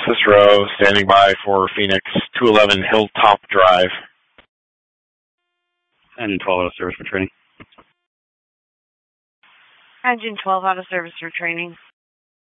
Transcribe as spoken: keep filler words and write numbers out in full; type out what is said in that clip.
Cicero, standing by for Phoenix, two eleven Hilltop Drive. Engine twelve out of service for training. Engine twelve out of service for training.